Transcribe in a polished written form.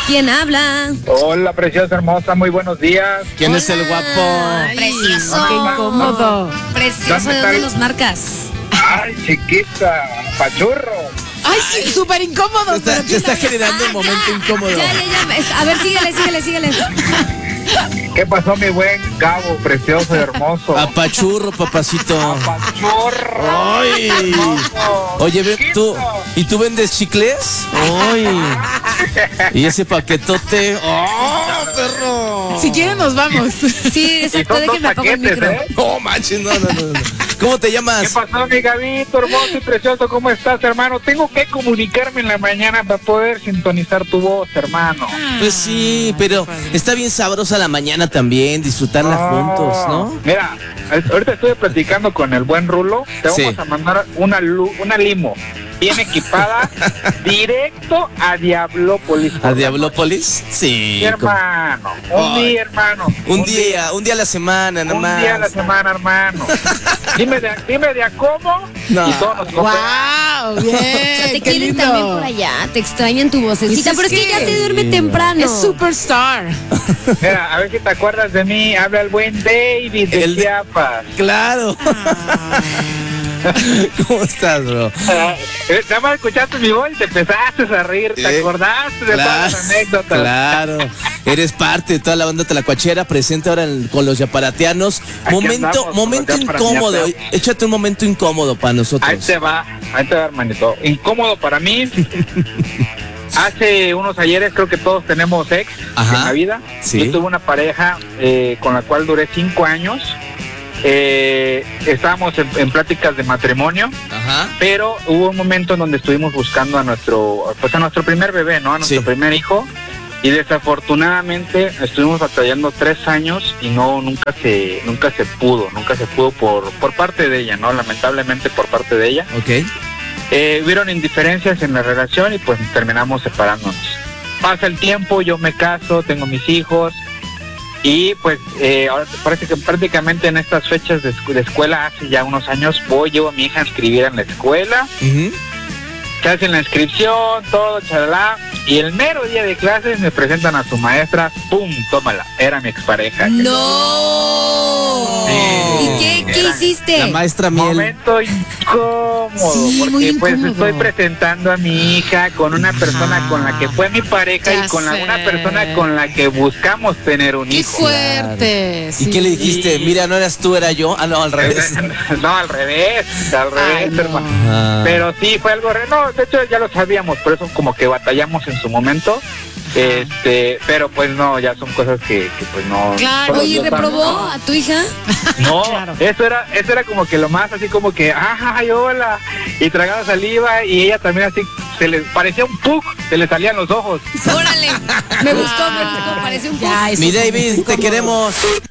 ¿Quién habla? Hola, preciosa, hermosa, muy buenos días. ¿Quién Hola. es el guapo? Precioso. Qué incómodo. Precioso, ¿de dónde nos marcas? Ay, chiquita, pachurro. Ay, sí, súper incómodo. Te está generando un momento incómodo. Ya. A ver, síguele. ¿Qué pasó, mi buen Gabo, precioso y hermoso? Apachurro, papacito. Pachurro. Ay. Hermoso. Oye, tú, Chiquito. ¿y tú vendes chicles? Ay. Y ese paquetote. ¡Oh, perro! Si quieren nos vamos. Sí, Y exacto, son dos déjenme apagar el paquetes, micro. ¿eh? No manches, no. ¿Cómo te ¿Qué llamas? pasó, mi Gabito, hermoso y precioso? ¿Cómo estás, hermano? Tengo que comunicarme en la mañana para poder sintonizar tu voz, hermano. Pues sí, pero está bien sabrosa la mañana también, disfrutarla juntos, ¿no? Mira, ahorita estuve platicando con el buen Rulo. Te Sí. vamos a mandar una limo bien equipada directo a Diablópolis. ¿A Diablópolis? Sí. Sí, hermano. Ay. Día, hermano. Un día a la semana, nada Un más. día a la semana, hermano. dime de a cómo. No. Y todos nos cogemos. ¡Wow! Bien. O sea, te qué quieren lindo. también por allá, te extrañan tu vocecita, Pues pero es que ya se duerme temprano. Es superstar. Mira, a ver si te acuerdas de mí. Habla el buen David de El- Chiapas. Claro. ¿Cómo estás, bro? Nada más escuchaste mi voz y te empezaste a reír. ¿Te acordaste de todas las anécdotas? Claro. Eres parte de toda la banda tlacuachera, presente ahora con los yaparateanos. Aquí Momento andamos con los incómodo. yaparateanos. Échate un momento incómodo para nosotros. Ahí te va, hermanito. Incómodo para mí. Hace unos ayeres creo que todos tenemos ex Ajá. en la vida. Sí. Yo tuve una pareja con la cual duré 5 años. Estábamos en pláticas de matrimonio, Ajá. pero hubo un momento en donde estuvimos buscando a nuestro primer bebé, ¿no? A nuestro Sí. primer hijo. Y desafortunadamente estuvimos batallando 3 años y nunca se pudo por parte de ella, ¿no? Lamentablemente por parte de ella. Ok. Hubieron indiferencias en la relación y pues terminamos separándonos. Pasa el tiempo, yo me caso, tengo mis hijos y pues ahora parece que prácticamente en estas fechas de escuela, hace ya unos años, llevo a mi hija a inscribir en la escuela. Ujú. Se hacen la inscripción, todo, chalala, y el mero día de clases me presentan a su maestra, ¡pum! Tómala, era mi expareja. ¡No! Sí. ¿Y qué hiciste? La maestra Miel. Momento incómodo, Sí, muy porque pues incómodo. estoy presentando a mi hija con una persona con la que fue mi pareja Ya y con sé. una persona con la que buscamos tener un ¡Qué hijo. fuerte! ¿Y qué le dijiste? Sí. Mira, no eras tú, era yo. Ah, no, al revés. No, al revés, Ay, no. hermano. Ah. Pero sí, fue algo no, de hecho ya lo sabíamos, por eso como que batallamos en su momento. Pero pues no, ya son cosas que pues no. Claro. solo Oye, Dios ¿reprobó sabe, a tu hija? No, Claro. eso era como que lo más así como que, ay, hola, y tragaba saliva y ella también así, se le parecía un pug, se le salían los ojos. Órale, me gustó, parece un poco. Ya, eso Mi fue muy David, te incómodo. queremos.